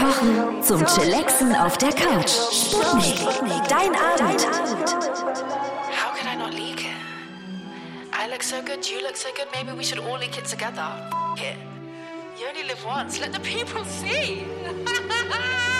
Kochen zum Chillaxen auf der Couch. Sputnik, dein Abend. How could I not leak it? I look so good, you look so good, maybe we should all leak it together. F it. You only live once, let the people see.